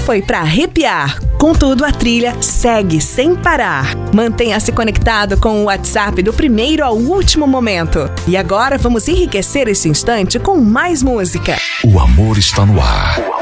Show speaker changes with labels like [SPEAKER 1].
[SPEAKER 1] foi pra arrepiar. Contudo, a trilha segue sem parar. Mantenha-se conectado com o WhatsApp do primeiro ao último momento. E agora vamos enriquecer esse instante com mais música.
[SPEAKER 2] O amor está no ar.